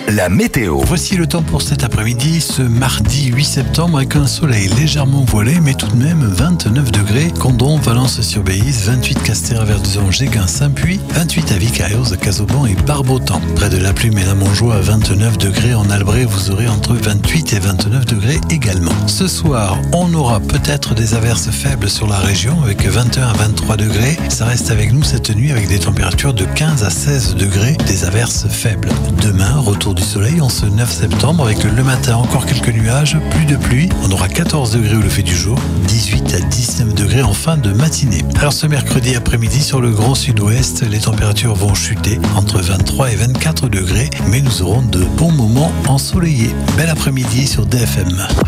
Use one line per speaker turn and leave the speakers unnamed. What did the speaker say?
la météo.
Voici le temps pour cet après-midi, ce mardi 8 septembre, avec un soleil légèrement voilé, mais tout de même 29 degrés. Condom, Valence-sur-Béise, 28 Castéra-Verduzan, Géguin, Saint-Puy, 28 à Vicaïos, Casaubon et Barbotan. Près de la Plume et la Montjoie à 29 degrés. En Albret, vous aurez entre 28 et 29 degrés également. Ce soir, on aura peut-être des averses faibles sur la région avec 21 à 23 degrés. Ça reste avec nous cette nuit avec des températures de 15 à 16 degrés, des averses faibles. Demain, retour du soleil en ce 9 septembre avec le matin encore quelques nuages, plus de pluie. On aura 14 degrés au lever du jour, 18 à 19 degrés en fin de matinée. Alors ce mercredi après-midi sur le Grand Sud-Ouest, les températures vont chuter entre 23 et 24 degrés, mais nous aurons de bons moments ensoleillés. Bel après-midi sur DFM.